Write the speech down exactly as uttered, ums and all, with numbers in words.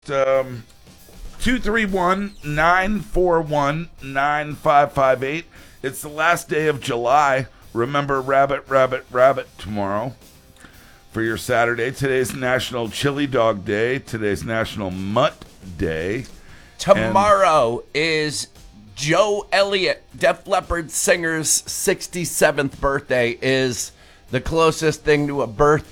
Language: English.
Um, two three one, nine four one, nine five five eight. It's the last day of July. Remember Rabbit, Rabbit, Rabbit tomorrow for your Saturday. Today's National Chili Dog Day. Today's National Mutt Day. Tomorrow and is Joe Elliott, Def Leppard singer's sixty-seventh birthday. Is the closest thing to a birth